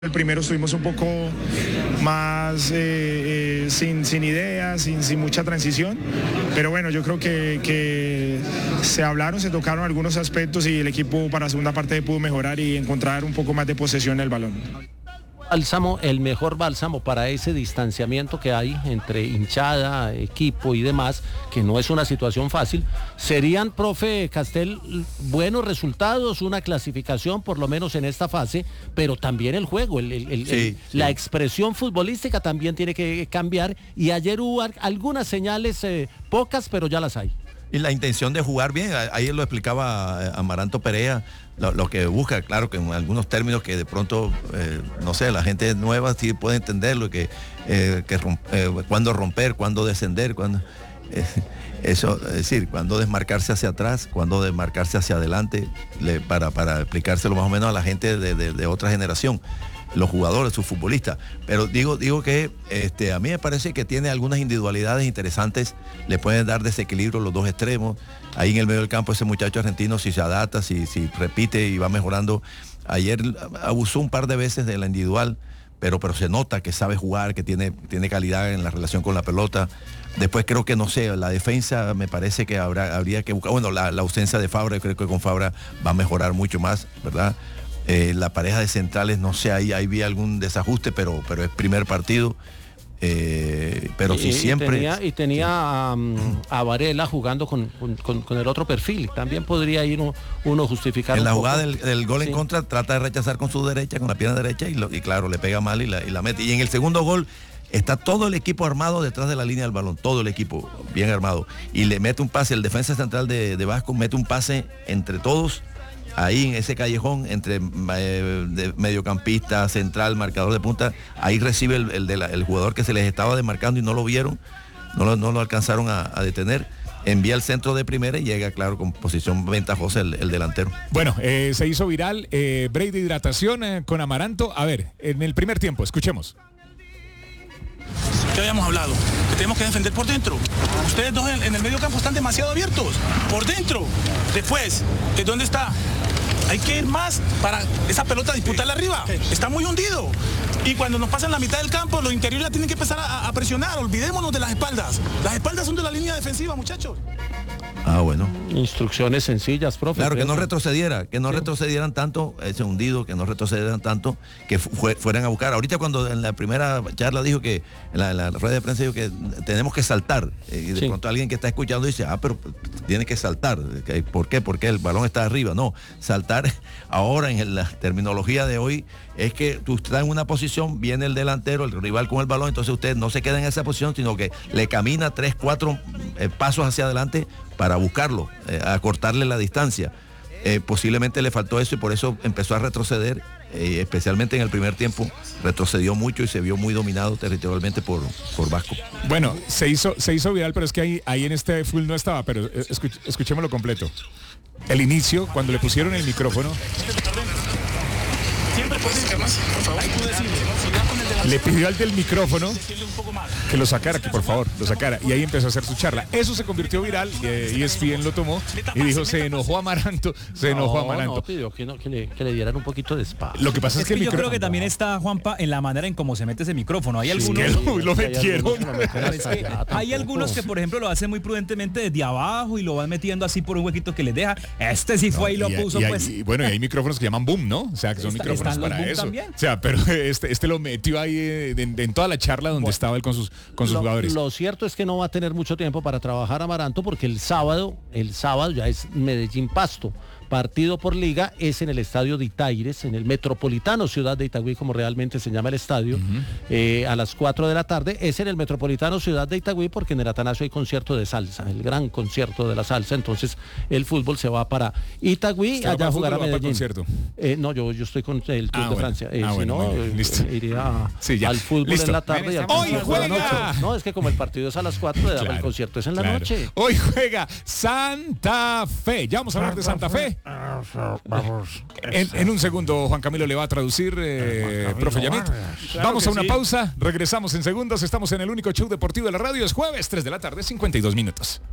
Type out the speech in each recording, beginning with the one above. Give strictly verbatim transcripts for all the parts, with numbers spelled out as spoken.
El primero estuvimos un poco más eh, eh, sin, sin ideas, sin, sin mucha transición, pero bueno, yo creo que, que se hablaron, se tocaron algunos aspectos y el equipo para la segunda parte pudo mejorar y encontrar un poco más de posesión en el balón. Bálsamo, el mejor bálsamo para ese distanciamiento que hay entre hinchada, equipo y demás, que no es una situación fácil, serían, profe Castel, buenos resultados, una clasificación por lo menos en esta fase, pero también el juego, el, el, el, sí, el, sí. la expresión futbolística también tiene que cambiar, y ayer hubo algunas señales, eh, pocas, pero ya las hay. Y la intención de jugar bien, ayer lo explicaba Amaranto Perea, lo, lo que busca, claro que en algunos términos que de pronto, eh, no sé, la gente nueva sí puede entenderlo, que, eh, que romp, eh, cuándo romper, cuándo descender, cuándo, eh, eso, es decir, cuándo desmarcarse hacia atrás, cuándo desmarcarse hacia adelante, le, para, para explicárselo más o menos a la gente de, de, de otra generación, los jugadores, sus futbolistas. Pero digo, digo que este, a mí me parece que tiene algunas individualidades interesantes, le pueden dar desequilibrio los dos extremos. Ahí en el medio del campo ese muchacho argentino, si se adapta, si, si repite y va mejorando. Ayer abusó un par de veces de la individual, pero, pero se nota que sabe jugar, que tiene, tiene calidad en la relación con la pelota. Después creo que, no sé, la defensa me parece que habrá, habría que buscar, bueno, la, la ausencia de Fabra, creo que con Fabra va a mejorar mucho más, ¿verdad? Eh, la pareja de centrales, no sé, ahí, ahí vi algún desajuste, pero, pero es primer partido. Eh, pero si y, siempre... Y tenía, y tenía a, a Varela jugando con, con, con el otro perfil. También podría ir uno, uno justificar. En la jugada del, del gol sí. en contra, trata de rechazar con su derecha, con la pierna derecha, y, lo, y claro, le pega mal y la, y la mete. Y en el segundo gol está todo el equipo armado detrás de la línea del balón, todo el equipo bien armado. Y le mete un pase, el defensa central de, de Vasco mete un pase entre todos, ahí en ese callejón entre eh, de mediocampista, central, marcador de punta, ahí recibe el, el, de la, el jugador que se les estaba desmarcando y no lo vieron, no lo, no lo alcanzaron a, a detener, envía al centro de primera y llega, claro, con posición ventajosa el, el delantero. Bueno, eh, se hizo viral, eh, break de hidratación eh, con Amaranto. A ver, en el primer tiempo, escuchemos. ¿Qué habíamos hablado? Que tenemos que defender por dentro. Ustedes dos en, en el medio campo están demasiado abiertos. Por dentro. Después, ¿de dónde está? Hay que ir más para esa pelota disputarla arriba. Está muy hundido. Y cuando nos pasan la mitad del campo, los interiores la tienen que empezar a, a presionar. Olvidémonos de las espaldas. Las espaldas son de la línea defensiva, muchachos. Ah, bueno. Instrucciones sencillas, profe. Claro, que no retrocediera, que no sí. retrocedieran tanto, ese hundido, que no retrocedieran tanto, que fu fueran a buscar. Ahorita cuando en la primera charla dijo que, en la, en la rueda de prensa dijo que tenemos que saltar. Eh, y de sí. pronto alguien que está escuchando dice, ah, pero tiene que saltar. ¿Por qué? Porque el balón está arriba. No, saltar ahora en la terminología de hoy es que tú estás en una posición, viene el delantero, el rival con el balón, entonces usted no se queda en esa posición, sino que le camina tres, cuatro eh, pasos hacia adelante para buscarlo, eh, a cortarle la distancia. Eh, posiblemente le faltó eso y por eso empezó a retroceder, eh, especialmente en el primer tiempo, retrocedió mucho y se vio muy dominado territorialmente por, por Vasco. Bueno, se hizo, se hizo viral, pero es que ahí, ahí en este full no estaba, pero escuch, escuchémoslo completo. El inicio, cuando le pusieron el micrófono. Siempre puedes decir más, por favor. Le pidió al del micrófono que lo sacara, que por favor lo sacara, y ahí empezó a hacer su charla. Eso se convirtió viral, eh, E S P N lo tomó y dijo, se enojó Amaranto, se enojó no, Amaranto. No, pidió que, no, que, le, que le dieran un poquito de espacio. Lo que pasa es, es que, que el yo micrófono... creo que también está, Juanpa, en la manera en cómo se mete ese micrófono. Hay algunos... Sí, lo, lo metieron. Es que hay algunos que, por ejemplo, lo hacen muy prudentemente desde abajo y lo van metiendo así por un huequito que les deja. Este sí fue no, y lo y, puso, y hay, pues... Y, bueno, y hay micrófonos que llaman boom, ¿no? O sea, que son está, micrófonos para eso. También. O sea, pero este, este lo metió ahí en, en toda la charla donde bueno, estaba él con sus, con sus lo, jugadores. Lo cierto es que no va a tener mucho tiempo para trabajar Amaranto porque el sábado, el sábado ya es Medellín Pasto. Partido por liga es en el estadio de Itaires, en el Metropolitano Ciudad de Itagüí, como realmente se llama el estadio, uh-huh. eh, a las cuatro de la tarde. Es en el Metropolitano Ciudad de Itagüí porque en el Atanasio hay concierto de salsa, el gran concierto de la salsa. Entonces el fútbol se va para Itagüí, allá a jugar a Medellín. Eh, no, yo, yo estoy con el Tour ah, de bueno. Francia. Eh, ah, si bueno, no, no, yo, listo. eh, iría sí, al fútbol listo. en la tarde y al ¡Hoy juega! En la noche. No, es que como el partido es a las cuatro, claro, el concierto es en la claro. noche. Hoy juega Santa Fe. Ya vamos a hablar de Santa Fe. Vamos. En, en un segundo Juan Camilo le va a traducir, eh, profe Yamit. Claro Vamos a una sí. pausa, regresamos en segundos. Estamos en el único show deportivo de la radio. Es jueves, tres de la tarde, cincuenta y dos minutos.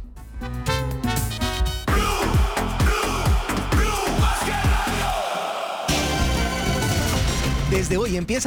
Desde hoy empieza